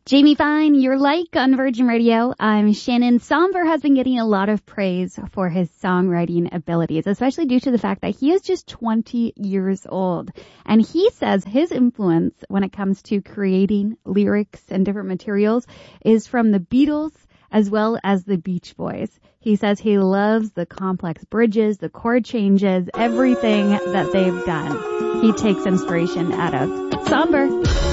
Jamie Fine, you're like on Virgin Radio. I'm Shannon. Somber has been getting a lot of praise for his songwriting abilities, especially due to the fact that he is just 20 years old. And he says his influence when it comes to creating lyrics and different materials is from the Beatles as well as the Beach Boys. He says he loves the complex bridges, the chord changes, everything that they've done. He takes inspiration out of. Somber.